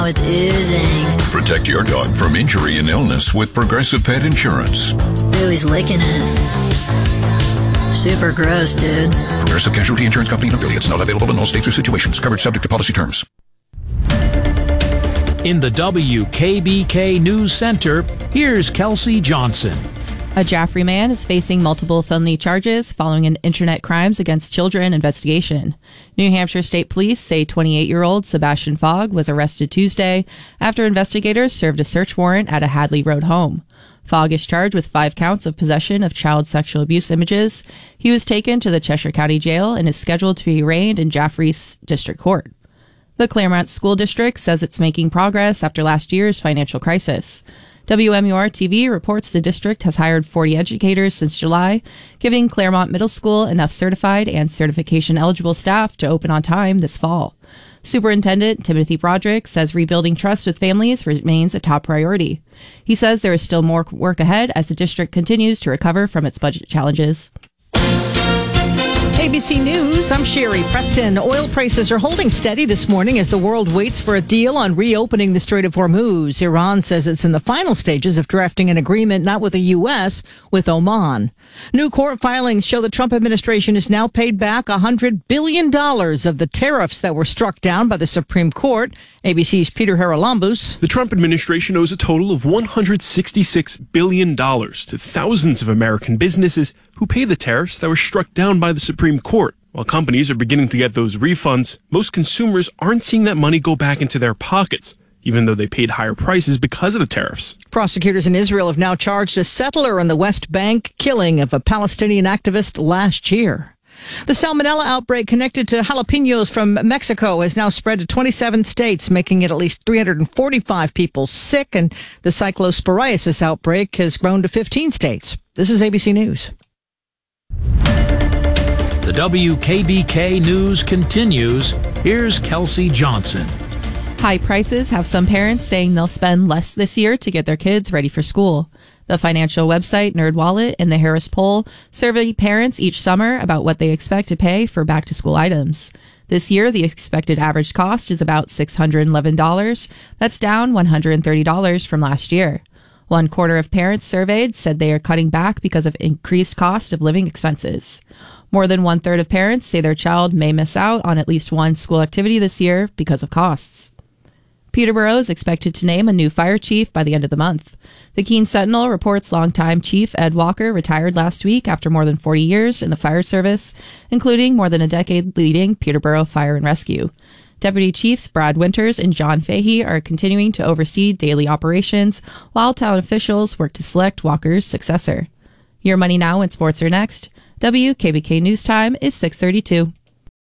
It's oozing. Protect your dog from injury and illness with Progressive Pet Insurance. Ooh, he's licking it. Super gross, dude. Progressive Casualty Insurance Company and affiliates. Not available in all states or situations. Coverage subject to policy terms. In the WKBK News Center, here's Kelsey Johnson. A Jaffrey man is facing multiple felony charges following an internet crimes against children investigation. New Hampshire State Police say 28-year-old Sebastian Fogg was arrested Tuesday after investigators served a search warrant at a Hadley Road home. Fogg is charged with 5 counts of possession of child sexual abuse images. He was taken to the Cheshire County Jail and is scheduled to be arraigned in Jaffrey's District Court. The Claremont School District says it's making progress after last year's financial crisis. WMUR-TV reports the district has hired 40 educators since July, giving Claremont Middle School enough certified and certification-eligible staff to open on time this fall. Superintendent Timothy Broderick says rebuilding trust with families remains a top priority. He says there is still more work ahead as the district continues to recover from its budget challenges. ABC News, I'm Sherry Preston. Oil prices are holding steady this morning as the world waits for a deal on reopening the Strait of Hormuz. Iran says it's in the final stages of drafting an agreement, not with the U.S., with Oman. New court filings show the Trump administration has now paid back $100 billion of the tariffs that were struck down by the Supreme Court. ABC's Peter Haralambous. The Trump administration owes a total of $166 billion to thousands of American businesses who pay the tariffs that were struck down by the Supreme Court. While companies are beginning to get those refunds, most consumers aren't seeing that money go back into their pockets, even though they paid higher prices because of the tariffs. Prosecutors in Israel have now charged a settler in the West Bank killing of a Palestinian activist last year. The salmonella outbreak connected to jalapenos from Mexico has now spread to 27 states, making it at least 345 people sick, and the cyclosporiasis outbreak has grown to 15 states. This is ABC News. The WKBK News continues. Here's Kelsey Johnson. High prices have some parents saying they'll spend less this year to get their kids ready for school. The financial website NerdWallet and the Harris Poll survey parents each summer about what they expect to pay for back-to-school items. This year, the expected average cost is about $611. That's down $130 from last year. 1/4 of parents surveyed said they are cutting back because of increased cost of living expenses. More than 1/3 of parents say their child may miss out on at least one school activity this year because of costs. Peterborough is expected to name a new fire chief by the end of the month. The Keene Sentinel reports longtime Chief Ed Walker retired last week after more than 40 years in the fire service, including more than a decade leading Peterborough Fire and Rescue. Deputy Chiefs Brad Winters and John Fahey are continuing to oversee daily operations, while town officials work to select Walker's successor. Your Money Now and Sports are next. WKBK News Time is 6:32.